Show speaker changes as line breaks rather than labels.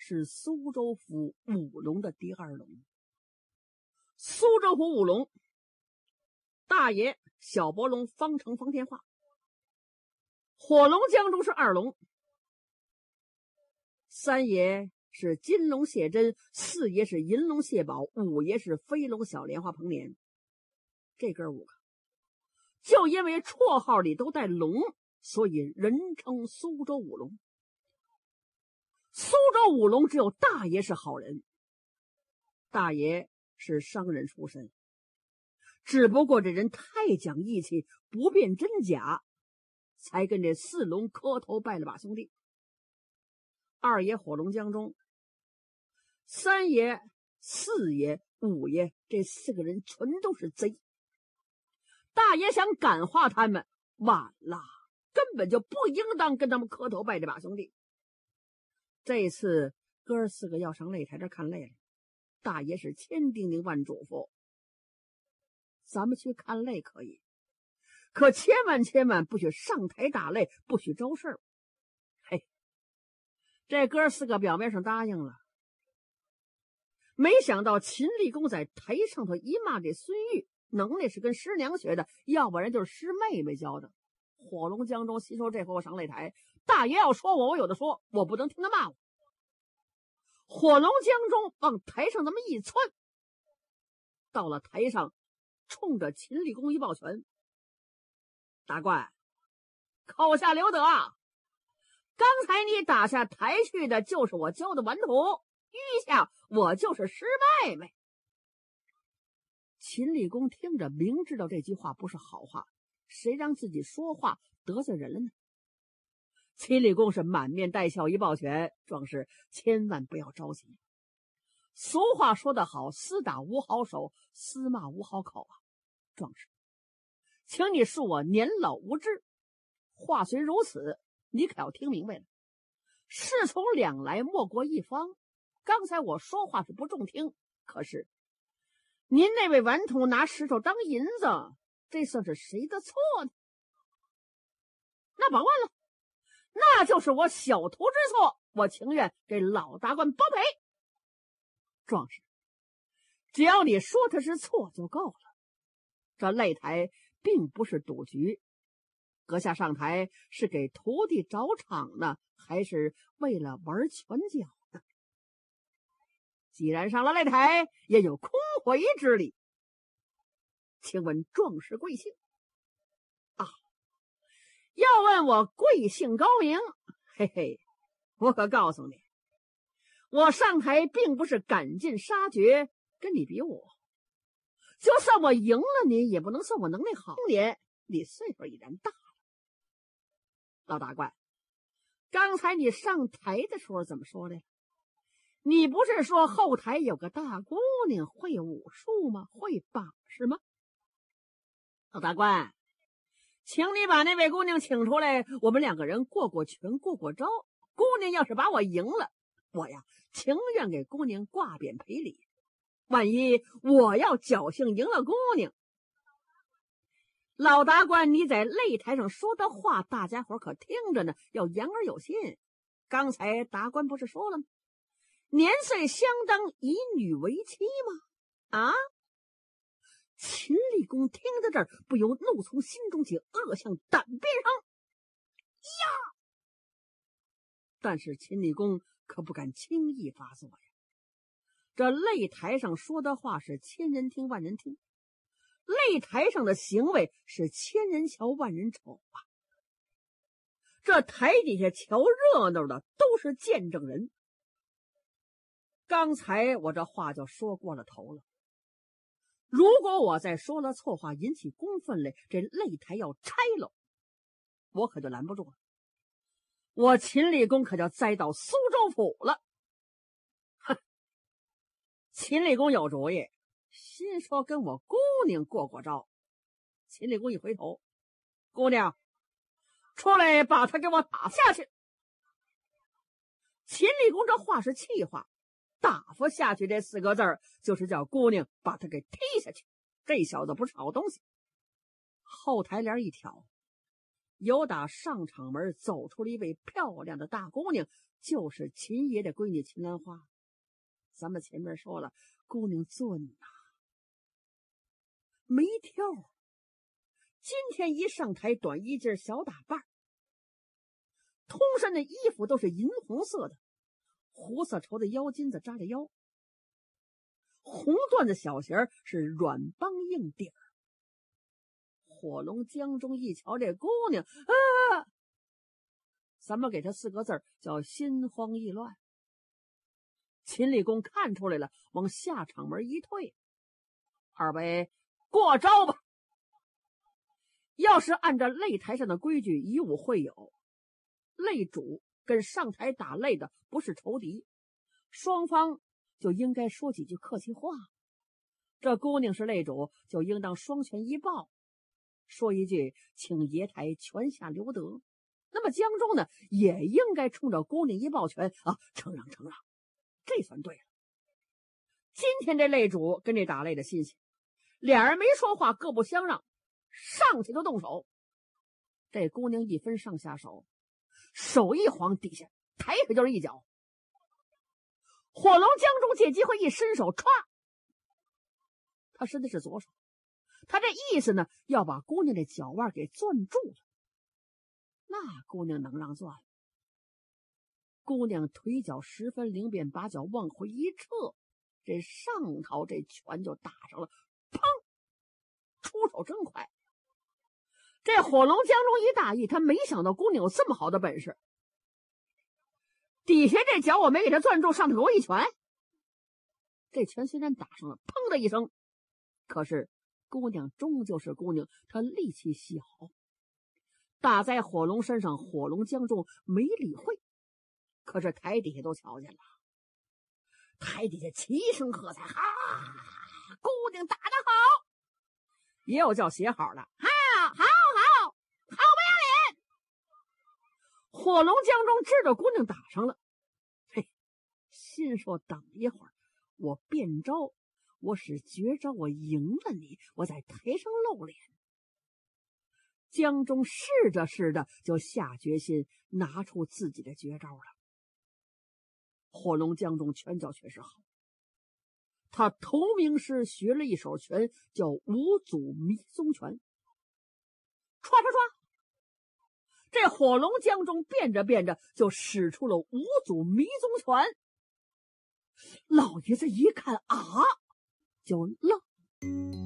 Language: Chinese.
是苏州府五龙的第二龙。苏州府五龙，大爷小伯龙方成方天化，火龙江中是二龙，三爷是金龙谢真，四爷是银龙谢宝，五爷是飞龙小莲花彭年。这哥五个就因为绰号里都带龙，所以人称苏州五龙。苏州五龙只有大爷是好人，大爷是商人出身，只不过这人太讲义气，不辨真假，才跟这四龙磕头拜了把兄弟。二爷火龙江中，三爷、四爷、五爷这四个人全都是贼。大爷想感化他们，晚了，根本就不应当跟他们磕头拜这把兄弟。这次哥四个要上擂台这看擂了，大爷是千叮咛万嘱咐，咱们去看擂可以，可千万不许上台打擂，不许招事儿。嘿，这哥四个表面上答应了，没想到秦立功在台上头一骂这孙玉，能耐是跟师娘学的，要不然就是师妹妹教的。火龙江中吸收这回我上擂台，大爷要说我，我有的说，我不能听他骂我。火龙江中往台上那么一窜，到了台上，冲着秦立功一抱拳：“大官，口下留德啊！刚才你打下台去的就是我教的顽徒，余下我就是师妹妹。”秦立功听着，明知道这句话不是好话，谁让自己说话得罪人了呢？秦立功是满面带笑一抱拳：“壮士千万不要着急，俗话说得好，厮打无好手，厮骂无好口啊。壮士，请你恕我年老无知，话虽如此，你可要听明白了，事从两来，莫过一方。刚才我说话是不中听，可是您那位顽童拿石头当银子，这算是谁的错呢？那甭问了，那就是我小徒之错，我情愿给老大官包赔。壮士，只要你说他是错就够了。这擂台并不是赌局，阁下上台是给徒弟找场呢，还是为了玩拳脚呢？既然上了擂台，也有空回之理。请问壮士贵姓？啊，要问我贵姓高明，嘿嘿，我可告诉你，我上台并不是赶尽杀绝跟你比武，就算我赢了你，也不能算我能耐好点，你岁数已然大了。老大官，刚才你上台的时候怎么说的？你不是说后台有个大姑娘会武术吗？会把式吗？老大官，请你把那位姑娘请出来，我们两个人过过拳，过过招。姑娘要是把我赢了，我呀情愿给姑娘挂匾赔礼。万一我要侥幸赢了姑娘，老大官你在擂台上说的话，大家伙可听着呢，要言而有信。刚才达官不是说了吗？年岁相当，以女为妻吗？啊！秦立功听到这儿，不由怒从心中起，恶向胆边上呀！但是秦立功可不敢轻易发作呀。这擂台上说的话是千人听万人听，擂台上的行为是千人瞧万人瞅啊。这台底下瞧热闹的都是见证人。刚才我这话就说过了头了，如果我再说了错话，引起公愤来，这擂台要拆了，我可就拦不住了。我秦立功可就栽到苏州府了。哼！秦立功有主意，心说跟我姑娘过过招。秦立功一回头，姑娘，出来把他给我打下去。秦立功这话是气话，打发下去这4个字儿，就是叫姑娘把他给踢下去。这小子不是好东西。后台帘一挑，由打上场门走出了一位漂亮的大姑娘， 就是秦爷的闺女秦兰花。咱们前面说了，姑娘俊呐，没挑。今天一上台，短衣襟小打扮，通身的衣服都是银红色的，胡色绸的腰巾子扎着腰，红缎子小鞋是软帮硬底儿。火龙江中一瞧这姑娘，咱们给她4个字叫心慌意乱。秦理公看出来了，往下场门一退，二位过招吧。要是按照擂台上的规矩，以武会友，擂主跟上台打擂的不是仇敌，双方就应该说几句客气话。这姑娘是擂主，就应当双拳一抱，说一句请爷台泉下留德。那么江中呢，也应该冲着姑娘一抱拳啊，承让承让，这算对了。今天这擂主跟这打擂的新鲜，俩人没说话，各不相让，上去就动手。这姑娘一分上下手，手一晃，底下抬腿就是一脚。火龙江中借机会一伸手，歘，他伸的是左手，他这意思呢，要把姑娘的脚腕给攥住了。那姑娘能让攥？姑娘腿脚十分灵便，把脚往回一撤，这上头这拳就打上了，砰！出手真快。这火龙江中一大意，他没想到姑娘有这么好的本事。底下这脚我没给他攥住，上头给我一拳。这拳虽然打上了，砰的一声，可是姑娘终究是姑娘，她力气小，打在火龙身上，火龙江中没理会。可是台底下都瞧见了，台底下齐声喝彩：“哈，姑娘打得好！”也有叫写好了：“好，好，好，好不要脸！”火龙江中知道姑娘打上了，嘿，心说等一会儿我变招，我使绝招，我赢了你，我在台上露脸。江中试着试着，就下决心拿出自己的绝招了。火龙江中拳脚确实好，他头名师学了一手拳，叫五祖迷踪拳。唰唰唰，这火龙江中变着变着就使出了五祖迷踪拳。老爷子一看啊，就愣。